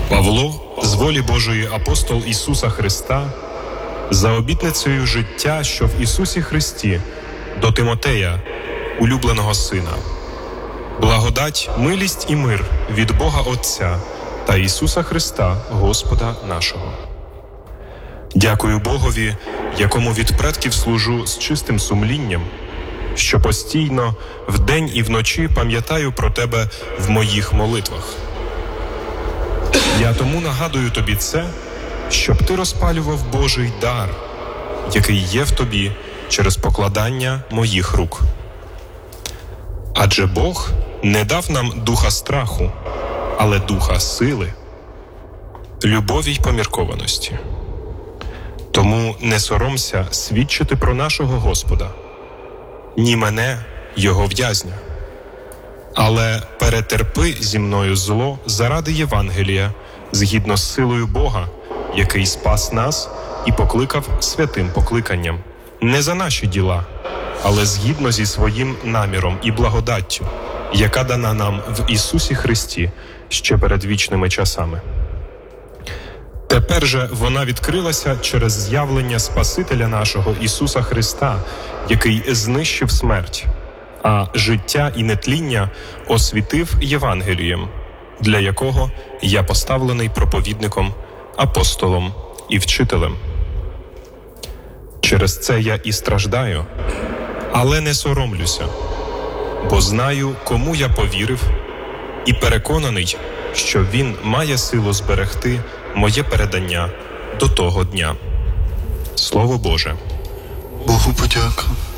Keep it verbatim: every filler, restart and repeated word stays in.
Павло, з волі Божої апостол Ісуса Христа, за обітницею життя, що в Ісусі Христі, до Тимотея, улюбленого Сина. Благодать, милість і мир від Бога Отця та Ісуса Христа, Господа нашого. Дякую Богові, якому від предків служу з чистим сумлінням, що постійно, вдень і вночі пам'ятаю про Тебе в моїх молитвах. Я тому нагадую Тобі це, щоб Ти розпалював Божий дар, який є в Тобі через покладання моїх рук. Адже Бог не дав нам духа страху, але духа сили, любові й поміркованості. Тому не соромся свідчити про нашого Господа, ні мене, Його в'язня. Але перетерпи зі мною зло заради Євангелія, згідно з силою Бога, який спас нас і покликав святим покликанням. Не за наші діла, але згідно зі своїм наміром і благодаттю, яка дана нам в Ісусі Христі ще перед вічними часами. Тепер же вона відкрилася через з'явлення Спасителя нашого Ісуса Христа, який знищив смерть, а життя і нетління освітив Євангелієм, для якого я поставлений проповідником, апостолом і вчителем. Через це я і страждаю, але не соромлюся, бо знаю, кому я повірив, і переконаний, що Він має силу зберегти моє передання до того дня. Слово Боже. Богу подяка.